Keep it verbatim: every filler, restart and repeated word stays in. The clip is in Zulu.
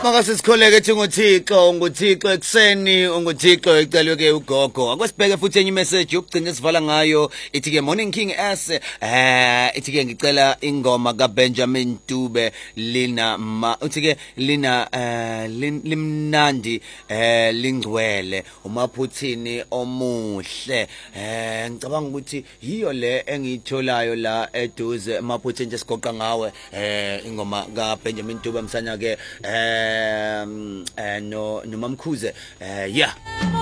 Makase sikholeke ethi nguThixo, nguThixo ekseni, unguThixo ecelwe ke ugogo. Akwesibheke futhi enye message yokugcina sivala ngayo ithi ke Morning King S eh ithi ke ngicela ingoma kaBenjamin Dube lina ma uthi ke lina eh limnandi eh lingcwele umaphuthini omuhle. Eh ngicabanga ukuthi yiyo le engiyitholayo la eduze emaphuthini nje sigoqa ngawe eh ingoma kaBenjamin Dube msanya ke eh no nomamkhuze eh yeah.